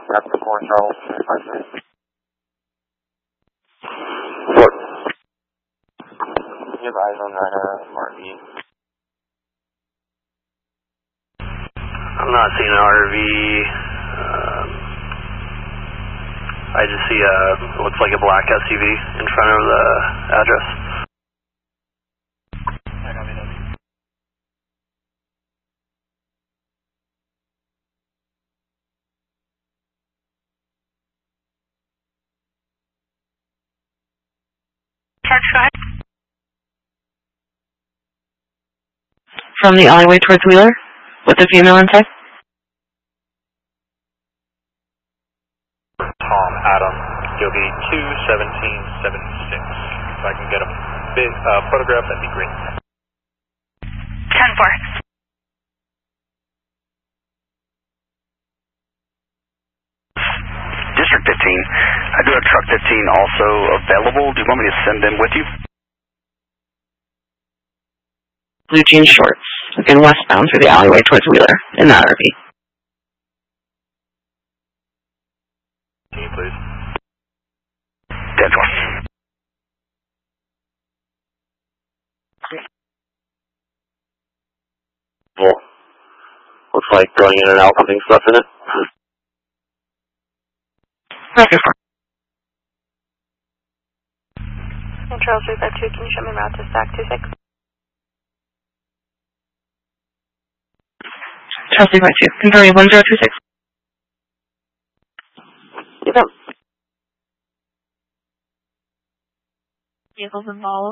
That's the corn Charles. Look. You have eyes on that RV. I'm not seeing an RV. I just see looks like a black SUV in front of the address. Charge, go ahead. From the alleyway towards Wheeler, with the female inside. Tom Adam, you'll be 21776. If I can get a big photograph, that'd be great. 10-4. District 15, I do have truck 15 also available. Do you want me to send them with you? Blue jean shorts, looking westbound through the alleyway towards Wheeler, in that RV. Can you please? 10-4. Well, looks like going in and out, something stuff in it. Roger 4. Charles 352, can you show me route to stack 26? Charles 352, confirming 1026. You go. Vehicles involved.